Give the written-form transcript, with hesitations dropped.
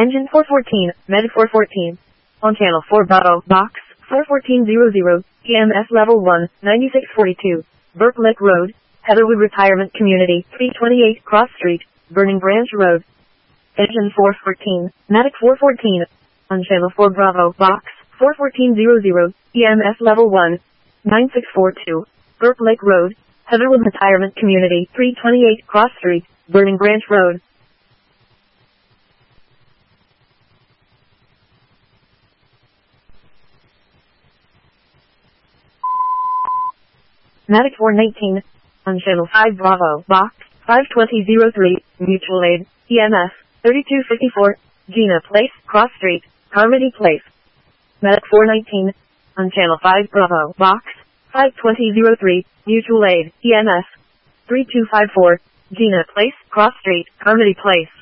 Engine 414, Medic 414. On channel 4 Bravo, box 41400, EMS level 1, 9642. Burke Lick Road, Heatherwood Retirement Community, 328 Cross Street, Burning Branch Road. Engine 414, Medic 414. On channel 4 Bravo, box 41400, EMS level 1, 9642. Burke Lick Road, Heatherwood Retirement Community, 328 Cross Street, Burning Branch Road. Medic 419, on channel 5 Bravo, box 52003, Mutual Aid, EMS, 3254, Gina Place, Cross Street, Carmody Place. Medic 419, on channel 5 Bravo, box 52003, Mutual Aid, EMS, 3254, Gina Place, Cross Street, Carmody Place.